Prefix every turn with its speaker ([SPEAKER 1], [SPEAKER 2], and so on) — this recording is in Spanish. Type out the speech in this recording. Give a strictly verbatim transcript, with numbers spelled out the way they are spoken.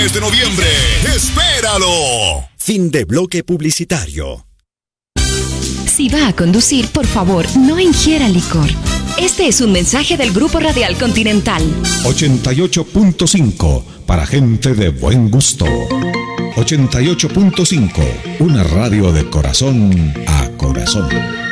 [SPEAKER 1] mes de noviembre. ¡Espéralo!
[SPEAKER 2] Fin de bloque publicitario.
[SPEAKER 3] Si va a conducir, por favor, no ingiera licor. Este es un mensaje del Grupo Radial Continental.
[SPEAKER 4] ochenta y ocho punto cinco para gente de buen gusto. ochenta y ocho punto cinco, una radio de corazón a corazón.